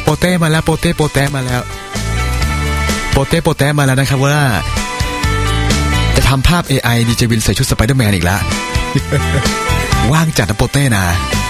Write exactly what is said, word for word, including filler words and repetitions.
โปเต้มาแล้วโปเต้โปเต้มาแล้วโปเต้โปเต้มาแล้วนะครับว่าจะทำภาพ เอ ไอ ดี เจ วินใส่ชุดสไปเดอร์แมนอีกแล้ว ว่างจัดนะโปเต้นะ